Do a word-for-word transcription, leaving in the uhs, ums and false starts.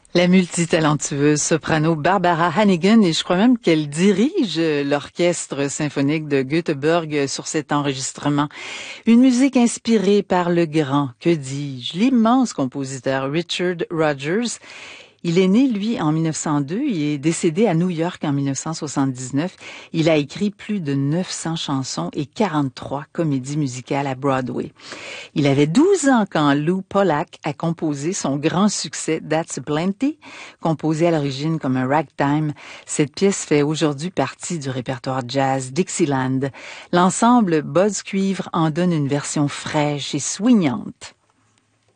La multitalentueuse soprano Barbara Hannigan, et je crois même qu'elle dirige l'orchestre symphonique de Göteborg sur cet enregistrement. Une musique inspirée par le grand, que dis-je, l'immense compositeur Richard Rodgers. Il est né, lui, en mille neuf cent deux et est décédé à New York en mille neuf cent soixante-dix-neuf. Il a écrit plus de neuf cents chansons et quarante-trois comédies musicales à Broadway. Il avait douze ans quand Lou Pollack a composé son grand succès That's Plenty, composé à l'origine comme un ragtime. Cette pièce fait aujourd'hui partie du répertoire jazz Dixieland. L'ensemble Buzz Cuivre en donne une version fraîche et swingante.